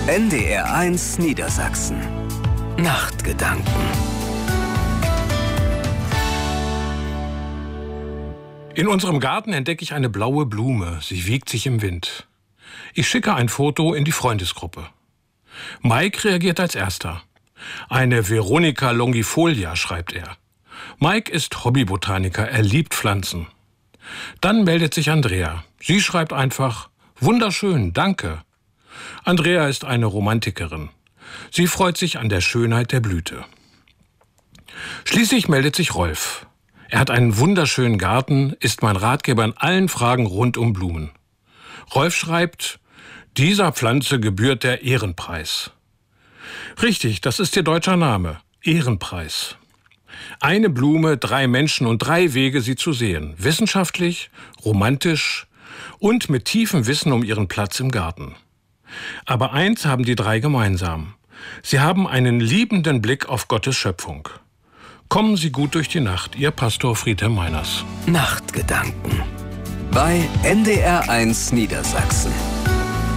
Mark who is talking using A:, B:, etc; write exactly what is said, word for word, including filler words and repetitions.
A: N D R eins Niedersachsen. Nachtgedanken.
B: In unserem Garten entdecke ich eine blaue Blume. Sie wiegt sich im Wind. Ich schicke ein Foto in die Freundesgruppe. Mike reagiert als erster. Eine Veronica longifolia, schreibt er. Mike ist Hobbybotaniker, er liebt Pflanzen. Dann meldet sich Andrea. Sie schreibt einfach: Wunderschön, danke. Andrea ist eine Romantikerin. Sie freut sich an der Schönheit der Blüte. Schließlich meldet sich Rolf. Er hat einen wunderschönen Garten, ist mein Ratgeber in allen Fragen rund um Blumen. Rolf schreibt: Dieser Pflanze gebührt der Ehrenpreis. Richtig, das ist ihr deutscher Name. Ehrenpreis. Eine Blume, drei Menschen und drei Wege, sie zu sehen. Wissenschaftlich, romantisch und mit tiefem Wissen um ihren Platz im Garten. Aber eins haben die drei gemeinsam. Sie haben einen liebenden Blick auf Gottes Schöpfung. Kommen Sie gut durch die Nacht, Ihr Pastor Friedhelm Meiners.
A: Nachtgedanken bei N D R eins Niedersachsen.